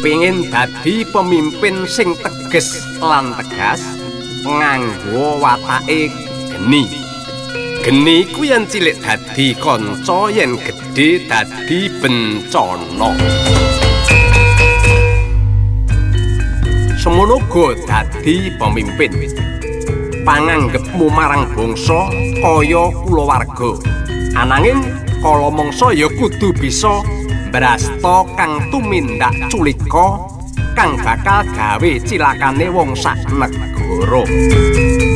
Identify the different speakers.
Speaker 1: Kepingin dadi pemimpin sing teges lan tegas nganggo watake geni. Geni ku yen cilik dadi kanca, yen gedhe dadi bencana. Semono uga dadi pemimpin. Panganggepmu marang bangsa kaya kulawarga. Ananging kala mangsa ya kudu bisa brasta kang tumindak culika kang bakal gawe cilakane wong sak negara.